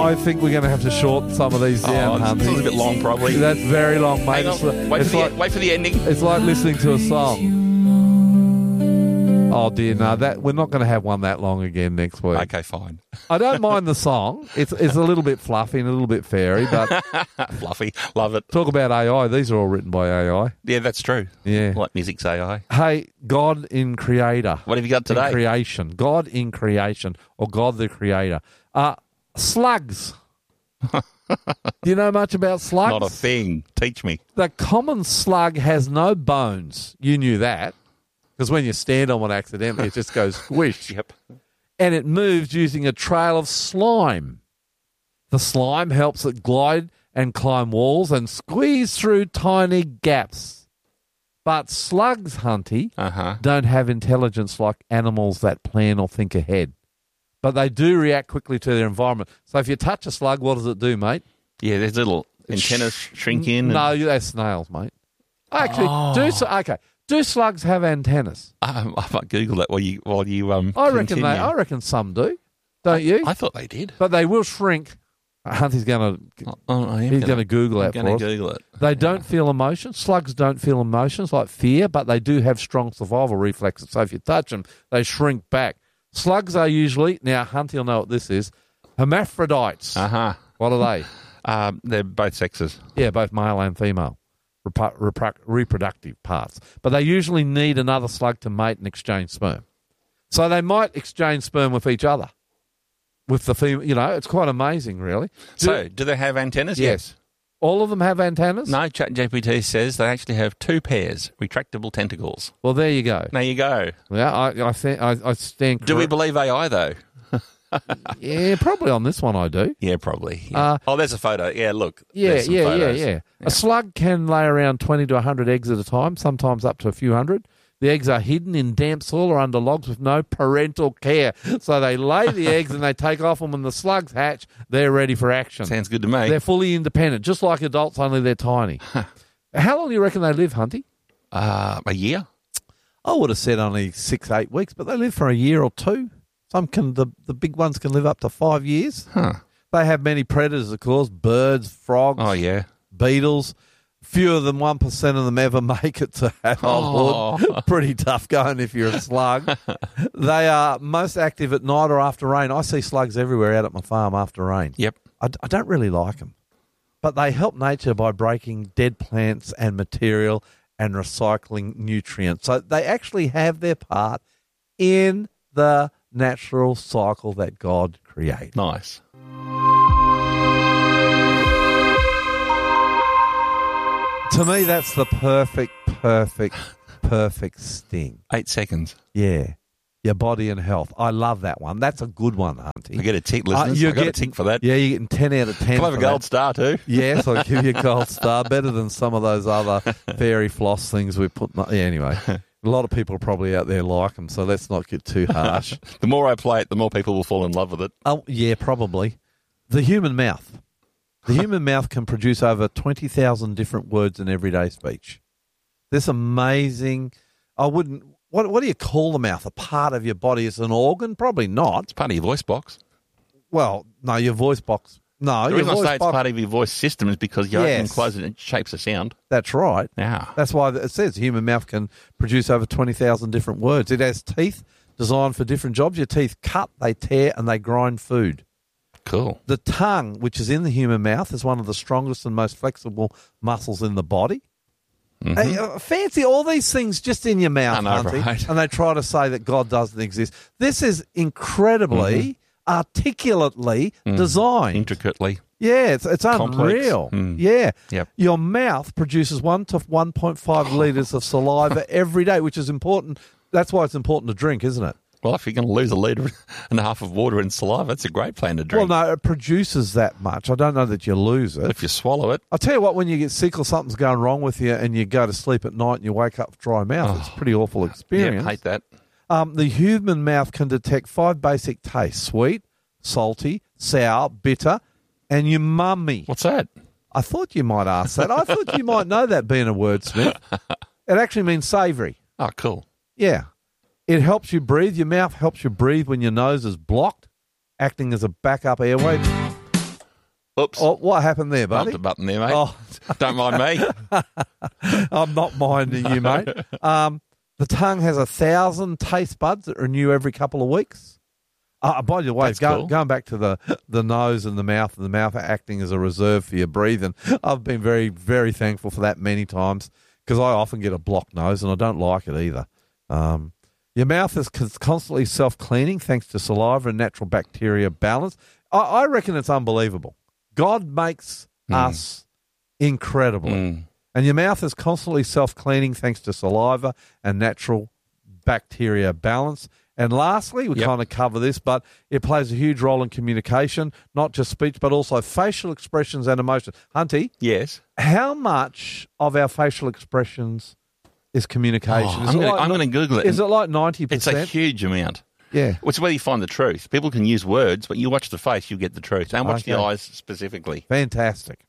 I think we're going to have to shorten some of these down, It's a Hunty. little bit long, probably. That's very long, mate. Hang on. Wait for the ending. It's like listening to a song. Oh dear, no, we're not going to have one that long again next week. Okay, fine. I don't mind the song. It's a little bit fluffy and a little bit fairy, but Fluffy. Love it. talk about AI. These are all written by AI. Yeah, that's true. Yeah. Like music's AI. Hey, God in Creator. What have you got today? In creation. God in creation, or God the Creator. Slugs. Do you know much about slugs? Not a thing. Teach me. The common slug has no bones. You knew that. Because when you stand on one accidentally, it just goes squish. Yep. And it moves using a trail of slime. The slime helps it glide and climb walls and squeeze through tiny gaps. But slugs, Hunty, don't have intelligence like animals that plan or think ahead. But they do react quickly to their environment. So if you touch a slug, what does it do, mate? Yeah, there's little antennas shrink in. No, they're snails, mate. Actually, do slugs have antennas? I might Google that while you I reckon continue. I reckon some do. Don't you? I thought they did. But they will shrink. Hunty's going to Google that for us. Google it. They don't feel emotions. Slugs don't feel emotions like fear, but they do have strong survival reflexes. So if you touch them, they shrink back. Slugs are usually, now Hunty will know what this is, hermaphrodites. What are they? They're both sexes. Yeah, both male and female. Reproductive parts. But they usually need another slug to mate and exchange sperm. So they might exchange sperm with each other. With the female, it's quite amazing, really. Do they have antennas? Yes. All of them have antennas? No, ChatGPT says they actually have 2 pairs, retractable tentacles. Well, there you go. There you go. Yeah, I stand. Do we believe AI, though? Yeah, probably on this one I do. Yeah, probably. Yeah. There's a photo. Yeah, look. Yeah. Yeah. A slug can lay around 20 to 100 eggs at a time, sometimes up to a few hundred. The eggs are hidden in damp soil or under logs with no parental care. So they lay the eggs and they take off, and when the slugs hatch, they're ready for action. Sounds good to me. They're fully independent, just like adults, only they're tiny. How long do you reckon they live, Hunty? A year? I would have said only 6-8 weeks, but they live for a year or two. The big ones can live up to 5 years. They have many predators, of course, birds, frogs, beetles. Fewer than 1% of them ever make it to adulthood. Pretty tough going if you're a slug. They are most active at night or after rain. I see slugs everywhere out at my farm after rain. Yep. I don't really like them. But they help nature by breaking dead plants and material and recycling nutrients. So they actually have their part in the natural cycle that God created. Nice. To me, that's the perfect sting. 8 seconds. Yeah. Your body and health. I love that one. That's a good one, Hunty. I get a tick, listeners. I got a tick for that. Yeah, you're getting 10 out of 10. Can I have a gold star too? Yes, I'll give you a gold star. Better than some of those other fairy floss things we put. Anyway, a lot of people probably out there like them, so let's not get too harsh. The more I play it, the more people will fall in love with it. Oh, yeah, probably. The human mouth. The human mouth can produce over 20,000 different words in everyday speech. This amazing. What do you call the mouth? A part of your body? Is it an organ? Probably not. It's part of your voice box. Well, no, your voice box. No, the your reason voice I say it's part of your voice system is because you open and close it and it shapes a sound. That's right. Yeah. That's why it says the human mouth can produce over 20,000 different words. It has teeth designed for different jobs. Your teeth cut, they tear, and they grind food. Cool. The tongue, which is in the human mouth, is one of the strongest and most flexible muscles in the body. Mm-hmm. Fancy all these things just in your mouth, Hunty, right? And they try to say that God doesn't exist. This is incredibly, articulately designed. Intricately. Yeah, it's unreal. Yeah. Yep. Your mouth produces 1 to 1.5 litres of saliva every day, which is important. That's why it's important to drink, isn't it? Well, if you're going to lose 1.5 litres of water in saliva, it's a great plan to drink. Well, no, it produces that much. I don't know that you lose it. If you swallow it. I'll tell you what, when you get sick or something's going wrong with you and you go to sleep at night and you wake up with dry mouth, it's a pretty awful experience. Yeah, hate that. The human mouth can detect 5 basic tastes: sweet, salty, sour, bitter, and umami. What's that? I thought you might ask that. I thought you might know that, being a wordsmith. It actually means savoury. Oh, cool. Yeah. It helps you breathe. Your mouth helps you breathe when your nose is blocked, acting as a backup airway. Oops. Oh, what happened there, buddy? Bumped the button there, mate. Oh. Don't mind me. I'm not minding you, mate. The tongue has 1,000 taste buds that renew every couple of weeks. By the way, going back to the nose and the mouth acting as a reserve for your breathing, I've been very, very thankful for that many times because I often get a blocked nose and I don't like it either. Your mouth is constantly self-cleaning thanks to saliva and natural bacteria balance. I reckon it's unbelievable. God makes us incredibly. And your mouth is constantly self-cleaning thanks to saliva and natural bacteria balance. And lastly, we kind of cover this, but it plays a huge role in communication, not just speech, but also facial expressions and emotion. Hunty? Yes? How much of our facial expressions is communication? I'm going to Google it. Is it like 90%? It's a huge amount. Yeah. Which is where you find the truth. People can use words, but you watch the face, you get the truth. Don't watch the eyes specifically. Fantastic.